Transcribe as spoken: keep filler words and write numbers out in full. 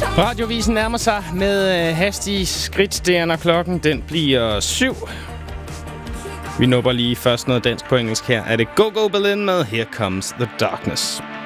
Radiovisen nærmer sig med øh, hastige skridt. Det er, når klokken den bliver syv. Vi nupper lige først noget dansk på engelsk her. Er det Go Go Berlin med Here Comes the Darkness.